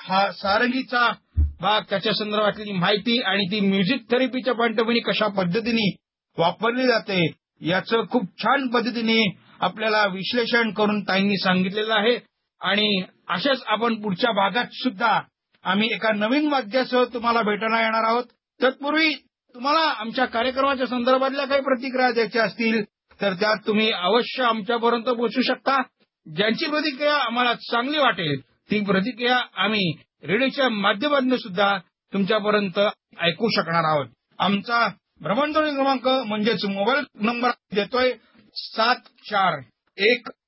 हा सारंगीचा भाग, त्याच्या संदर्भातली माहिती आणि ती म्युझिक थेरपीच्या पॉइंट ऑफ व्ह्यूने कशा पद्धतीने वापरली जाते याचं खूप छान पद्धतीने आपल्याला विश्लेषण करून ताईंनी सांगितलेलं आहे. आणि अशाच आपण पुढच्या भागात सुद्धा आम्ही एका नवीन वाद्यासह तुम्हाला भेटायला येणार आहोत. तत्पूर्वी तुम्हाला आमच्या कार्यक्रमाच्या संदर्भातल्या काही प्रतिक्रिया द्यायच्या असतील तर त्यात तुम्ही अवश्य आमच्यापर्यंत पोहोचू शकता. ज्यांची प्रतिक्रिया आम्हाला चांगली वाटेल ती प्रतिक्रिया आम्ही रेडिओच्या माध्यमातून सुद्धा तुमच्यापर्यंत ऐकू शकणार आहोत. आमचा भ्रमणध्वनी क्रमांक म्हणजेच मोबाईल नंबर देतोय 7415